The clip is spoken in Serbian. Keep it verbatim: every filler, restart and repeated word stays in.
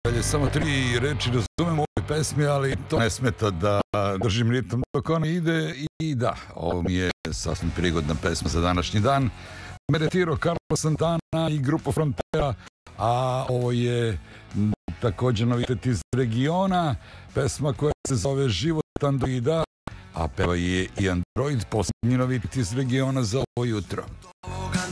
Samo tri reči razumem u ovoj pesmi, ali to ne smeta da držim ritam dok ona ide i da, ovo mi je sasvim prigodna pesma za današnji dan. Me retiro Carlos Santana i Grupo Frontera, a ovo je također novitet iz regiona, pesma koja se zove Život Androida, a peva je i Android, posljednji novitet iz regiona za ovo jutro.